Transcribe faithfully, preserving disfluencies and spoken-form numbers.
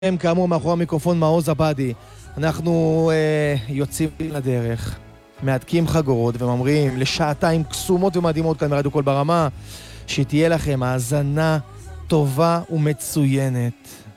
הם כאמור מאחורי המיקרופון מעוז עבדי. אנחנו אה, יוצאים לדרך, מהדקים חגורות וממריאים לשעתיים קסומות ומדהימות כאן ברדיו קול ברמה, שתהיה לכם האזנה טובה ומצוינת.